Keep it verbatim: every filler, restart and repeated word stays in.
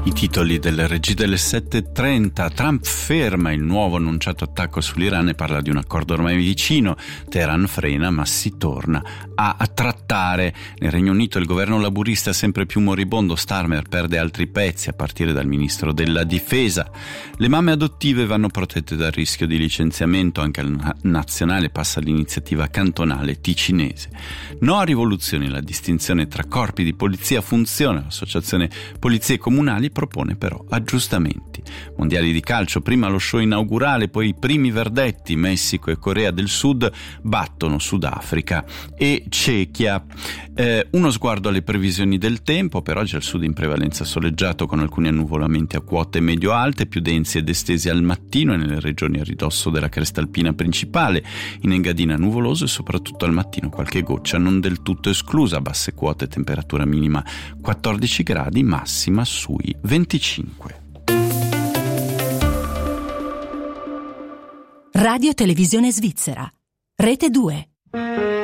I titoli del R G delle sette e trenta. Trump ferma il nuovo annunciato attacco sull'Iran e parla di un accordo ormai vicino. Teheran frena, ma si torna a, a trattare. Nel Regno Unito il governo laburista sempre più moribondo. Starmer perde altri pezzi, a partire dal ministro della difesa. Le mamme adottive vanno protette dal rischio di licenziamento. Anche al nazionale passa l'iniziativa cantonale ticinese. No a rivoluzioni, la distinzione tra corpi di polizia funziona. L'associazione Polizie Comunali propone però aggiustamenti. Mondiali di calcio, prima lo show inaugurale, poi i primi verdetti. Messico e Corea del Sud battono Sudafrica e Cechia. Eh, uno sguardo alle previsioni del tempo. Per oggi al sud in prevalenza soleggiato, con alcuni annuvolamenti a quote medio-alte, più densi ed estesi al mattino, e nelle regioni a ridosso della cresta alpina principale. In Engadina nuvoloso e soprattutto al mattino qualche goccia non del tutto esclusa. Basse quote, temperatura minima quattordici gradi, massima sui venticinque. Radio Televisione Svizzera, Rete due.